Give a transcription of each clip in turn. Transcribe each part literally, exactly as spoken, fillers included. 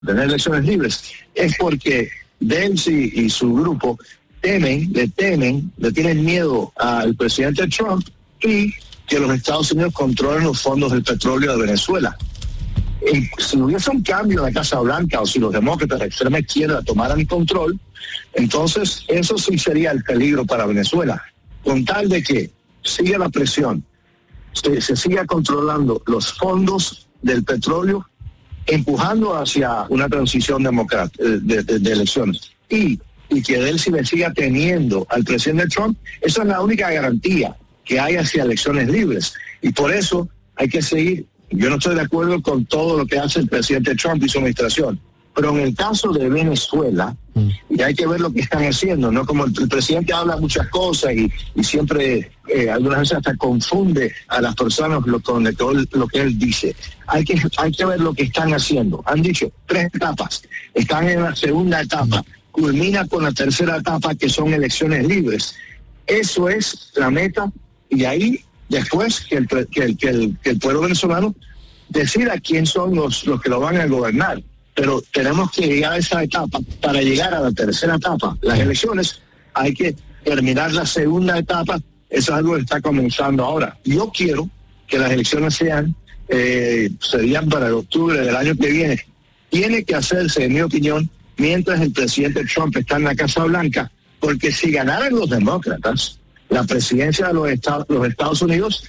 tener elecciones libres, es porque Dempsey y su grupo temen, le temen, le tienen miedo al presidente Trump y que los Estados Unidos controlen los fondos del petróleo de Venezuela. Y si hubiese un cambio en la Casa Blanca o si los demócratas de la extrema izquierda tomaran control, entonces eso sí sería el peligro para Venezuela. Con tal de que siga la presión, se, se siga controlando los fondos del petróleo, empujando hacia una transición democrática de, de, de elecciones. Y, y que él si le siga teniendo al presidente Trump, esa es la única garantía que hay hacia elecciones libres. Y por eso hay que seguir. Yo no estoy de acuerdo con todo lo que hace el presidente Trump y su administración, pero en el caso de Venezuela, mm. y hay que ver lo que están haciendo, ¿no? Como el, el presidente habla muchas cosas y, y siempre, eh, algunas veces hasta confunde a las personas lo, con lo que, él, lo que él dice. Hay que, hay que ver lo que están haciendo. Han dicho tres etapas, están en la segunda etapa, culmina con la tercera etapa, que son elecciones libres. Eso es la meta, y ahí después que el, que el, que el, que el pueblo venezolano decida quién son los, los que lo van a gobernar. Pero tenemos que llegar a esa etapa. Para llegar a la tercera etapa, las elecciones, hay que terminar la segunda etapa. Eso es algo que está comenzando ahora. Yo quiero que las elecciones sean, eh, serían para el octubre del año que viene. Tiene que hacerse, en mi opinión, mientras el presidente Trump está en la Casa Blanca, porque si ganaran los demócratas la presidencia de los Estados, los Estados Unidos,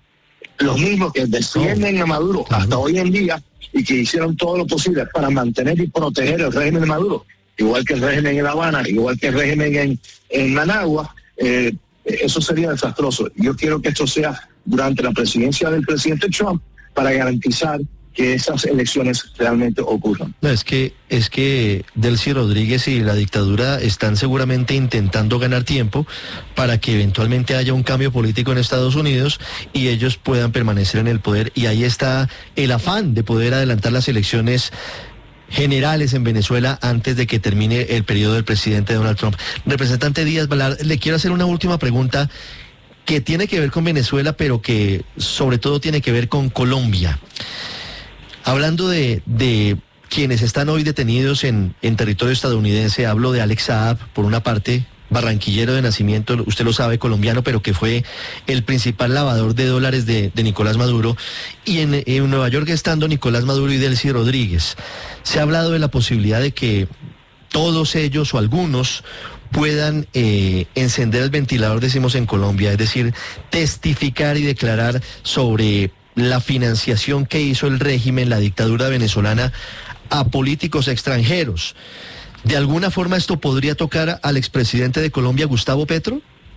los mismos que defienden a Maduro hasta hoy en día y que hicieron todo lo posible para mantener y proteger el régimen de Maduro, igual que el régimen en La Habana, igual que el régimen en, en Managua, eh, eso sería desastroso. Yo quiero que esto sea durante la presidencia del presidente Trump para garantizar que esas elecciones realmente ocurran. No, es que, es que Delcy Rodríguez y la dictadura están seguramente intentando ganar tiempo para que eventualmente haya un cambio político en Estados Unidos y ellos puedan permanecer en el poder, y ahí está el afán de poder adelantar las elecciones generales en Venezuela antes de que termine el periodo del presidente Donald Trump. Representante Díaz Balart, le quiero hacer una última pregunta que tiene que ver con Venezuela, pero que sobre todo tiene que ver con Colombia. Hablando de, de quienes están hoy detenidos en, en territorio estadounidense, hablo de Alex Saab, por una parte, barranquillero de nacimiento, usted lo sabe, colombiano, pero que fue el principal lavador de dólares de, de Nicolás Maduro, y en, en Nueva York estando Nicolás Maduro y Delcy Rodríguez. Se ha hablado de la posibilidad de que todos ellos o algunos puedan eh, encender el ventilador, decimos en Colombia, es decir, testificar y declarar sobre la financiación que hizo el régimen, la dictadura venezolana, a políticos extranjeros. ¿De alguna forma esto podría tocar al expresidente de Colombia, Gustavo Petro?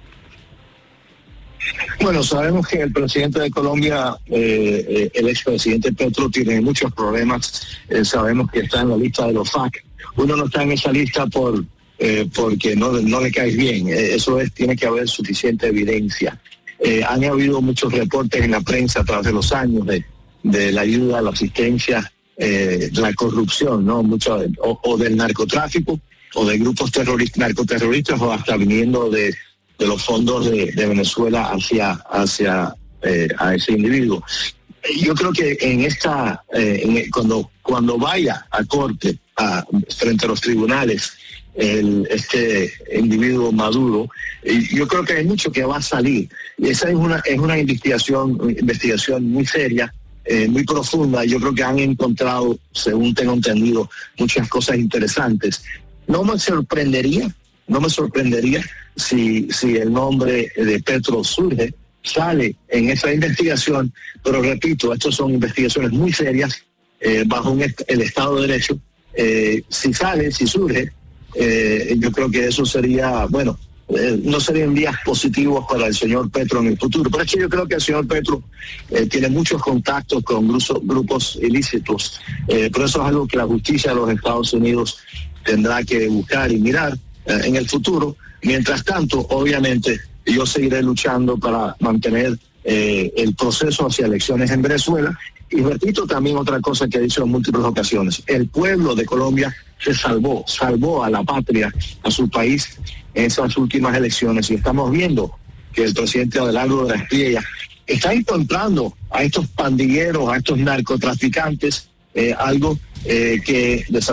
Bueno, sabemos que el presidente de Colombia, eh, eh, el expresidente Petro, tiene muchos problemas. Eh, sabemos que está en la lista de los F A C. Uno no está en esa lista por eh, porque no, no le caes bien. Eh, eso es, tiene que haber suficiente evidencia. Eh, han habido muchos reportes en la prensa a través de los años de, de la ayuda, la asistencia, eh, la corrupción, ¿no? Mucho, o, o del narcotráfico, o de grupos terroristas, narcoterroristas, o hasta viniendo de, de los fondos de, de Venezuela hacia, hacia eh, a ese individuo. Yo creo que en esta, eh, en, cuando, cuando vaya a corte, a, frente a los tribunales, el, este individuo Maduro, y yo creo que hay mucho que va a salir. Y esa es una es una investigación investigación muy seria, eh, muy profunda. Yo creo que han encontrado, según tengo entendido, muchas cosas interesantes. No me sorprendería, no me sorprendería si si el nombre de Petro surge, sale en esa investigación, pero repito, estas son investigaciones muy serias, eh, bajo un est- el Estado de Derecho. Eh, si sale, si surge, Eh, yo creo que eso sería, bueno, eh, no serían días positivos para el señor Petro en el futuro. Pero es que yo creo que el señor Petro eh, tiene muchos contactos con grupos, grupos ilícitos. Eh, pero eso es algo que la justicia de los Estados Unidos tendrá que buscar y mirar eh, en el futuro. Mientras tanto, obviamente, yo seguiré luchando para mantener eh, el proceso hacia elecciones en Venezuela. Y repito también otra cosa que he dicho en múltiples ocasiones: el pueblo de Colombia se salvó, salvó a la patria, a su país en esas últimas elecciones, y estamos viendo que el presidente Abelardo de la Espriella está encontrando a estos pandilleros, a estos narcotraficantes, eh, algo eh, que